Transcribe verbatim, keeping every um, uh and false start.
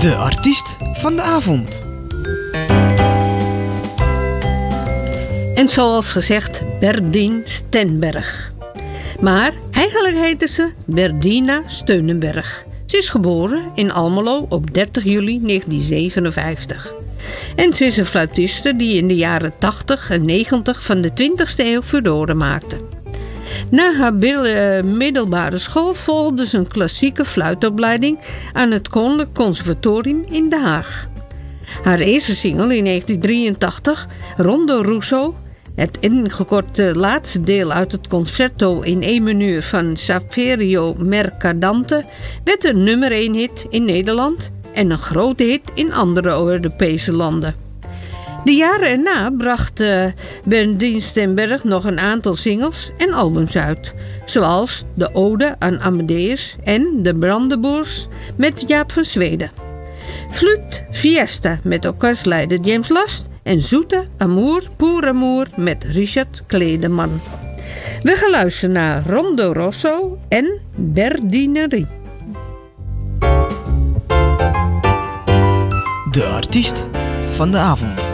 De artiest van de avond. En zoals gezegd, Berdien Stenberg. Maar eigenlijk heette ze Berdina Steunenberg. Ze is geboren in Almelo op dertig juli negentien zevenenvijftig. En ze is een fluitiste die in de jaren tachtig en negentig van de twintigste eeuw furoren maakte. Na haar middelbare school volgde ze een klassieke fluitopleiding aan het Koninklijk Conservatorium in Den Haag. Haar eerste single in negentien drieëntachtig, Rondo Russo, het ingekorte laatste deel uit het concerto in E minuur van Saverio Mercadante, werd een nummer één hit in Nederland en een grote hit in andere Europese landen. De jaren erna bracht uh, Berdien Stenberg nog een aantal singles en albums uit, zoals De Ode aan Amadeus en De Brandenburgs met Jaap van Zweden. Fluit Fiesta met orkestleider James Last en Zoete Amour pour Amour met Richard Kleedeman. We gaan luisteren naar Rondo Rosso en Berdinerie. De artiest van de avond.